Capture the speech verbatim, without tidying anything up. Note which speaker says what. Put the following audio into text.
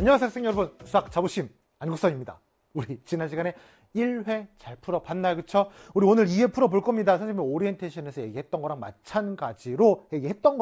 Speaker 1: 안녕하세요 학생 여러분, 수학 자부심 안국선입니다. 우리 지난 시간에 일 회 잘 풀어봤나요? 그쵸? 우리 오늘 이 회 풀어볼 겁니다. 선생님이 오리엔테이션에서 얘기했던 거랑 마찬가지로 얘기했던